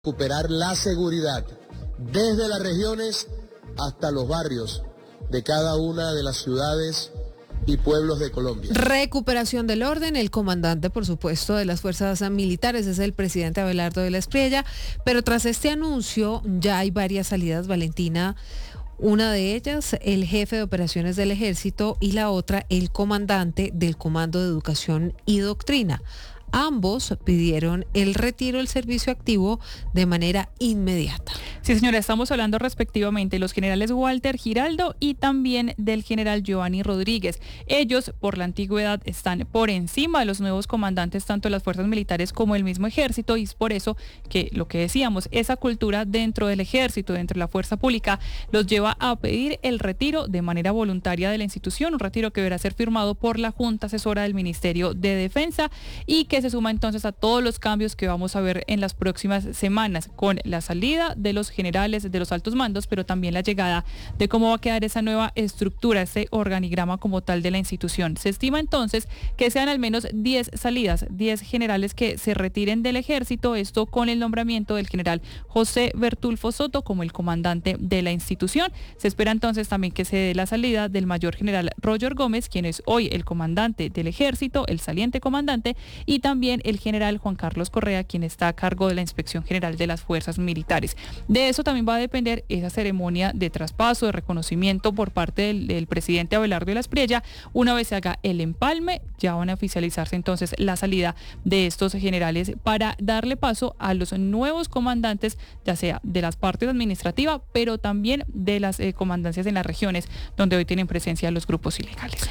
recuperar la seguridad desde las regiones hasta los barrios de cada una de las ciudades y pueblos de Colombia. Recuperación del orden, el comandante, por supuesto, de las fuerzas militares es el presidente Abelardo de la Espriella, pero tras este anuncio ya hay varias salidas, Valentina. Una de ellas, el jefe de operaciones del Ejército, y la otra, el comandante del Comando de Educación y Doctrina. Ambos pidieron el retiro del servicio activo de manera inmediata. Sí, señora, estamos hablando respectivamente de los generales Walter Giraldo y también del general Giovanni Rodríguez. Ellos, por la antigüedad, están por encima de los nuevos comandantes, tanto de las fuerzas militares como el mismo ejército, y es por eso que lo que decíamos, esa cultura dentro del ejército, dentro de la fuerza pública, los lleva a pedir el retiro de manera voluntaria de la institución, un retiro que deberá ser firmado por la Junta Asesora del Ministerio de Defensa y que se suma entonces a todos los cambios que vamos a ver en las próximas semanas, con la salida de los generales, de los altos mandos, pero también la llegada de cómo va a quedar esa nueva estructura, ese organigrama como tal de la institución. Se estima entonces que sean al menos 10 salidas, 10 generales que se retiren del ejército, esto con el nombramiento del general José Bertulfo Soto como el comandante de la institución. Se espera entonces también que se dé la salida del mayor general Roger Gómez, quien es hoy el comandante del ejército, el saliente comandante, y también el general Juan Carlos Correa, quien está a cargo de la Inspección General de las Fuerzas Militares. De eso también va a depender esa ceremonia de traspaso, de reconocimiento por parte del presidente Abelardo de la Espriella. Una vez se haga el empalme, ya van a oficializarse entonces la salida de estos generales para darle paso a los nuevos comandantes, ya sea de las partes administrativas, pero también de las comandancias en las regiones donde hoy tienen presencia los grupos ilegales.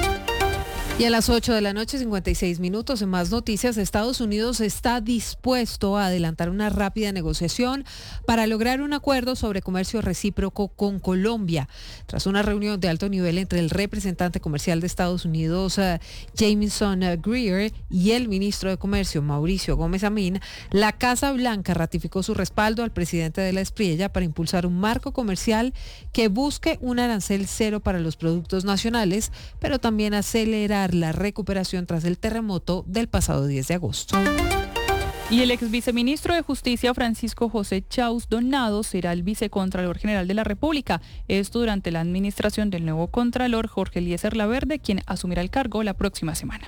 Y a las 8 de la noche, 56 minutos, en más noticias, Estados Unidos está dispuesto a adelantar una rápida negociación para lograr un acuerdo sobre comercio recíproco con Colombia. Tras una reunión de alto nivel entre el representante comercial de Estados Unidos, Jamieson Greer, y el ministro de Comercio, Mauricio Gómez Amín, la Casa Blanca ratificó su respaldo al presidente de la Espriella para impulsar un marco comercial que busque un arancel cero para los productos nacionales, pero también acelerar la recuperación tras el terremoto del pasado 10 de agosto. Y el ex viceministro de Justicia, Francisco José Chaus Donado, será el vicecontralor general de la República. Esto durante la administración del nuevo contralor Jorge Eliezer Laverde, quien asumirá el cargo la próxima semana.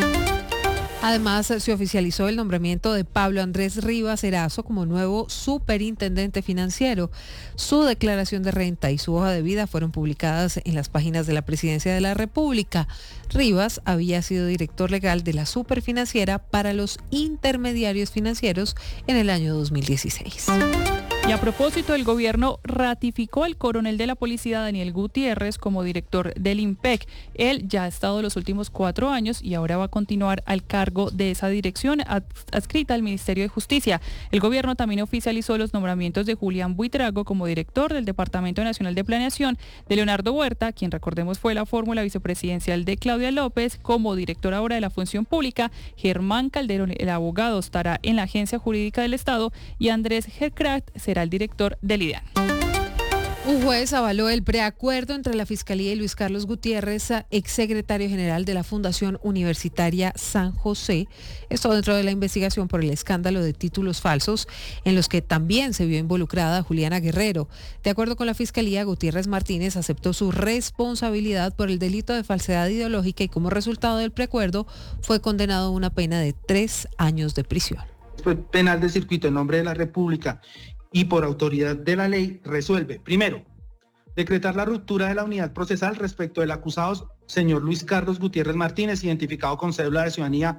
Además, se oficializó el nombramiento de Pablo Andrés Rivas Erazo como nuevo superintendente financiero. Su declaración de renta y su hoja de vida fueron publicadas en las páginas de la Presidencia de la República. Rivas había sido director legal de la Superfinanciera para los intermediarios financieros en el año 2016. Y a propósito, el gobierno ratificó al coronel de la policía, Daniel Gutiérrez, como director del IMPEC. Él ya ha estado los últimos 4 años y ahora va a continuar al cargo de esa dirección adscrita al Ministerio de Justicia. El gobierno también oficializó los nombramientos de Julián Buitrago como director del Departamento Nacional de Planeación, de Leonardo Huerta, quien recordemos fue la fórmula vicepresidencial de Claudia López, como director ahora de la Función Pública. Germán Calderón, el abogado, estará en la Agencia Jurídica del Estado, y Andrés Herkraft será el director del IDEAN. Un juez avaló el preacuerdo entre la Fiscalía y Luis Carlos Gutiérrez, exsecretario general de la Fundación Universitaria San José, esto dentro de la investigación por el escándalo de títulos falsos, en los que también se vio involucrada Juliana Guerrero. De acuerdo con la Fiscalía, Gutiérrez Martínez aceptó su responsabilidad por el delito de falsedad ideológica y como resultado del preacuerdo fue condenado a una pena de 3 años de prisión. Penal de circuito en nombre de la República y por autoridad de la ley resuelve, primero, decretar la ruptura de la unidad procesal respecto del acusado señor Luis Carlos Gutiérrez Martínez, identificado con cédula de ciudadanía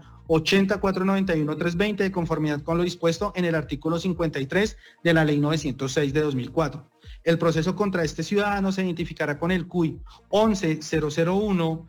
8491320, de conformidad con lo dispuesto en el artículo 53 de la ley 906 de 2004. El proceso contra este ciudadano se identificará con el CUI 11001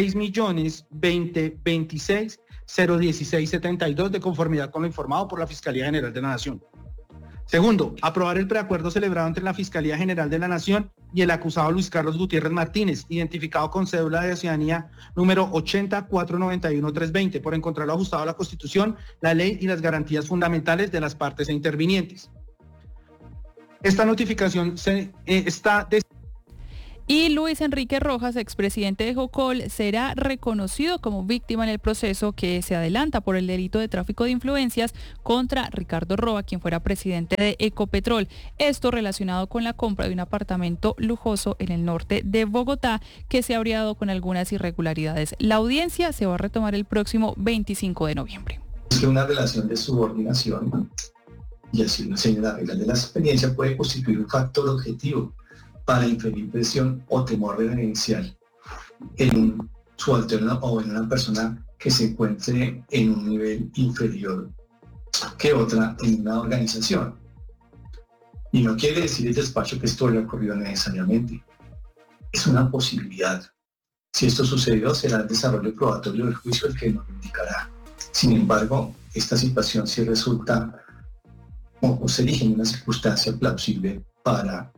6.020.26 01672, de conformidad con lo informado por la Fiscalía General de la Nación. Segundo, aprobar el preacuerdo celebrado entre la Fiscalía General de la Nación y el acusado Luis Carlos Gutiérrez Martínez, identificado con cédula de ciudadanía número 80491-320, por encontrarlo ajustado a la Constitución, la ley y las garantías fundamentales de las partes intervinientes. Esta notificación está Y Luis Enrique Rojas, expresidente de Jocol, será reconocido como víctima en el proceso que se adelanta por el delito de tráfico de influencias contra Ricardo Roa, quien fuera presidente de Ecopetrol. Esto relacionado con la compra de un apartamento lujoso en el norte de Bogotá, que se habría dado con algunas irregularidades. La audiencia se va a retomar el próximo 25 de noviembre. Es que una relación de subordinación, y así una señal de la experiencia, puede constituir un factor objetivo para inferir presión o temor reverencial en un subalterno o en una persona que se encuentre en un nivel inferior que otra en una organización. Y no quiere decir el despacho que esto le ha ocurrido necesariamente. Es una posibilidad. Si esto sucedió, será el desarrollo probatorio del juicio el que nos lo indicará. Sin embargo, esta situación sí resulta o se erige en una circunstancia plausible para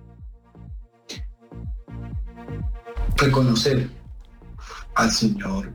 reconocer al señor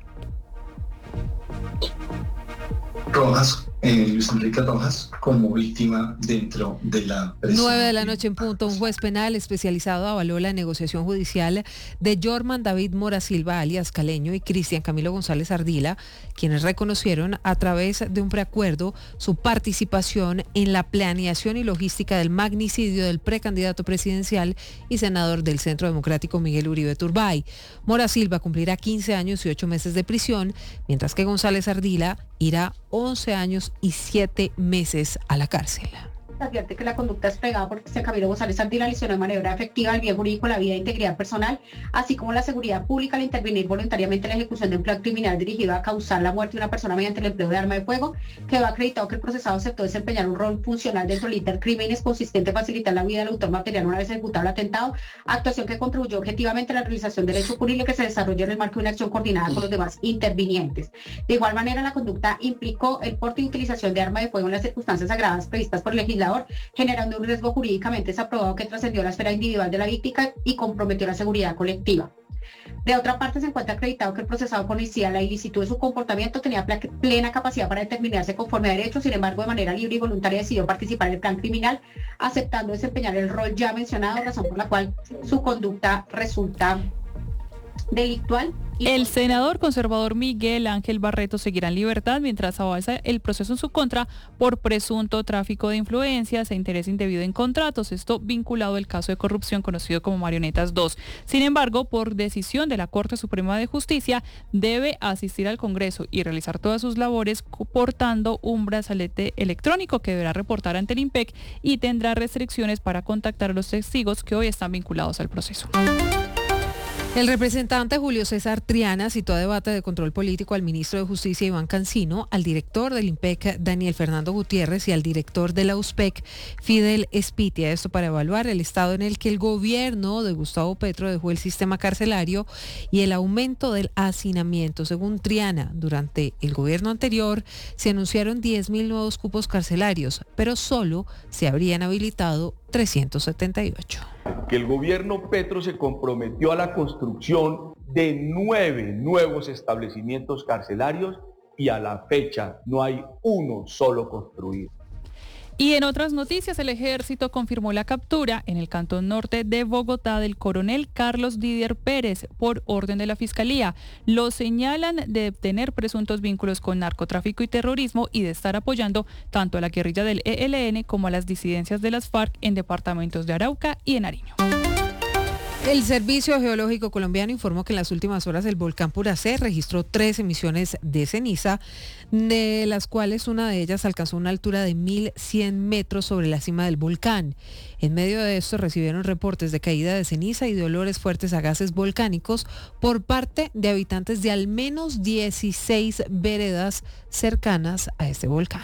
Rojas, Luis Enrique Rojas, como víctima dentro de la presión. 9 de la noche en punto, un juez penal especializado avaló la negociación judicial de Jorman David Mora Silva, alias Caleño, y Cristian Camilo González Ardila, quienes reconocieron a través de un preacuerdo su participación en la planeación y logística del magnicidio del precandidato presidencial y senador del Centro Democrático Miguel Uribe Turbay. Mora Silva cumplirá 15 años y 8 meses de prisión, mientras que González Ardila irá 11 años y 7 meses a la cárcel. Advierte que la conducta es pegada por Cristian Camilo González Ardila lesionó de manera efectiva el bien jurídico, la vida e integridad personal, así como la seguridad pública al intervenir voluntariamente en la ejecución de un plan criminal dirigido a causar la muerte de una persona mediante el empleo de arma de fuego. Quedó acreditado que el procesado aceptó desempeñar un rol funcional dentro del intercrímenes consistente en facilitar la vida del autor material una vez ejecutado el atentado, actuación que contribuyó objetivamente a la realización del hecho punible que se desarrolló en el marco de una acción coordinada con los demás intervinientes. De igual manera, la conducta implicó el porte y utilización de arma de fuego en las circunstancias agravadas previstas por el legislador, generando un riesgo jurídicamente desaprobado que trascendió la esfera individual de la víctima y comprometió la seguridad colectiva. De otra parte, se encuentra acreditado que el procesado conocía la ilicitud de su comportamiento, tenía plena capacidad para determinarse conforme a derecho, sin embargo, de manera libre y voluntaria decidió participar en el plan criminal, aceptando desempeñar el rol ya mencionado, razón por la cual su conducta resulta delictual. El senador conservador Miguel Ángel Barreto seguirá en libertad mientras avanza el proceso en su contra por presunto tráfico de influencias e interés indebido en contratos, esto vinculado al caso de corrupción conocido como Marionetas 2. Sin embargo, por decisión de la Corte Suprema de Justicia, debe asistir al Congreso y realizar todas sus labores portando un brazalete electrónico que deberá reportar ante el IMPEC y tendrá restricciones para contactar a los testigos que hoy están vinculados al proceso. El representante Julio César Triana citó a debate de control político al ministro de Justicia Iván Cancino, al director del IMPEC Daniel Fernando Gutiérrez y al director de la USPEC Fidel Espitia. Esto para evaluar el estado en el que el gobierno de Gustavo Petro dejó el sistema carcelario y el aumento del hacinamiento. Según Triana, durante el gobierno anterior se anunciaron 10.000 nuevos cupos carcelarios, pero solo se habrían habilitado 378. Que el gobierno Petro se comprometió a la construcción de 9 nuevos establecimientos carcelarios y a la fecha no hay uno solo construido. Y en otras noticias, el ejército confirmó la captura en el cantón norte de Bogotá del coronel Carlos Didier Pérez por orden de la Fiscalía. Lo señalan de tener presuntos vínculos con narcotráfico y terrorismo y de estar apoyando tanto a la guerrilla del ELN como a las disidencias de las FARC en departamentos de Arauca y en Nariño. El Servicio Geológico Colombiano informó que en las últimas horas el volcán Puracé registró 3 emisiones de ceniza, de las cuales una de ellas alcanzó una altura de 1.100 metros sobre la cima del volcán. En medio de esto recibieron reportes de caída de ceniza y de olores fuertes a gases volcánicos por parte de habitantes de al menos 16 veredas cercanas a este volcán.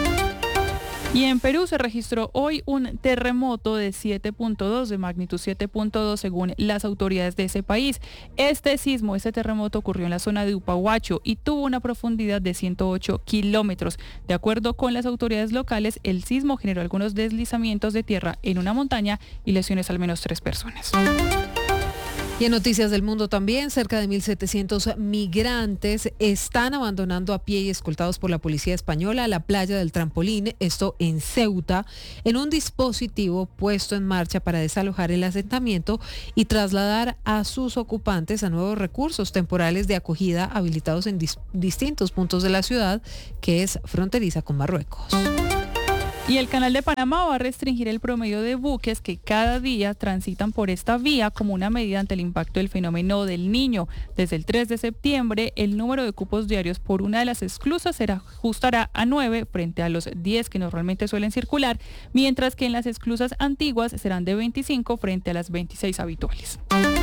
Y en Perú se registró hoy un terremoto de 7.2, de magnitud 7.2 según las autoridades de ese país. Este terremoto ocurrió en la zona de Upahuacho y tuvo una profundidad de 108 kilómetros. De acuerdo con las autoridades locales, el sismo generó algunos deslizamientos de tierra en una montaña y lesiones a al menos 3 personas. Y en noticias del mundo también, cerca de 1.700 migrantes están abandonando a pie y escoltados por la policía española la playa del Trampolín, esto en Ceuta, en un dispositivo puesto en marcha para desalojar el asentamiento y trasladar a sus ocupantes a nuevos recursos temporales de acogida habilitados en distintos puntos de la ciudad, que es fronteriza con Marruecos. Y el Canal de Panamá va a restringir el promedio de buques que cada día transitan por esta vía como una medida ante el impacto del fenómeno del Niño. Desde el 3 de septiembre, el número de cupos diarios por una de las esclusas se ajustará a 9 frente a los 10 que normalmente suelen circular, mientras que en las esclusas antiguas serán de 25 frente a las 26 habituales.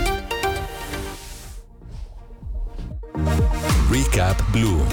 Recap Blue.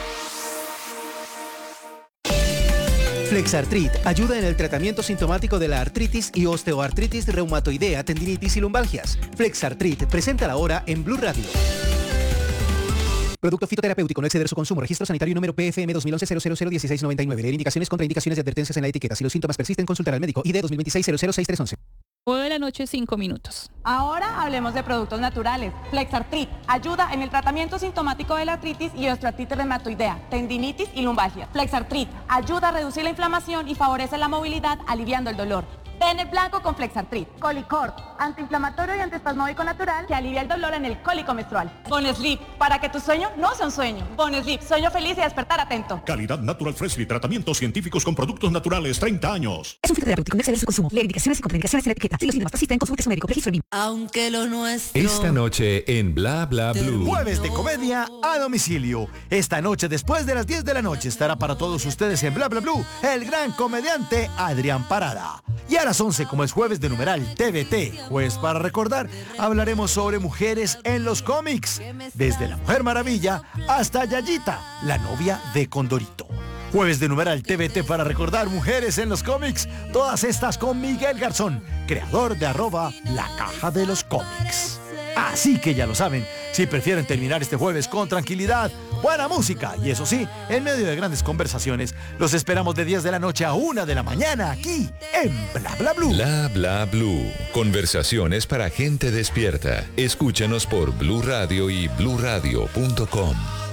Flexartrit ayuda en el tratamiento sintomático de la artritis y osteoartritis reumatoidea, tendinitis y lumbalgias. Flexartrit presenta la hora en Blue Radio. Producto fitoterapéutico, no exceder su consumo. Registro sanitario número PFM 2011-001699. Leer indicaciones, contraindicaciones y advertencias en la etiqueta. Si los síntomas persisten, consultar al médico. ID 2026-006311. 9 de la noche, 5 minutos. Ahora hablemos de productos naturales. Flexartrit ayuda en el tratamiento sintomático de la artritis y osteoartritis reumatoidea, tendinitis y lumbalgia. Flexartrit ayuda a reducir la inflamación y favorece la movilidad, aliviando el dolor. Ten el blanco con Flexartrit. Colicort, antiinflamatorio y antiespasmódico natural que alivia el dolor en el cólico menstrual. Bonesleep, para que tu sueño no sea un sueño. Bonesleep, sueño feliz y despertar atento. Calidad Natural Freshly, tratamientos científicos con productos naturales, 30 años. Es un fitoterapéutico, no exceder su consumo. Leer indicaciones y contraindicaciones en la etiqueta. Si los síntomas persisten, consulte a su médico. Registro BIM. Aunque lo nuestro... Esta noche en Bla Bla Blue. Jueves de comedia a domicilio. Esta noche, después de las 10 de la noche, estará para todos ustedes en Bla Bla Blue el gran comediante Adrián Parada. Y a las 11, como es jueves de numeral TVT, jueves para recordar, hablaremos sobre mujeres en los cómics. Desde la Mujer Maravilla hasta Yayita, la novia de Condorito. Jueves de numeral TVT para recordar mujeres en los cómics. Todas estas con Miguel Garzón, creador de @La Caja de los Cómics. Así que ya lo saben, si prefieren terminar este jueves con tranquilidad, buena música y eso sí, en medio de grandes conversaciones, los esperamos de 10 de la noche a 1 de la mañana aquí en Bla Bla Blue. Bla Bla Blue. Conversaciones para gente despierta. Escúchanos por Blue Radio y bluradio.com.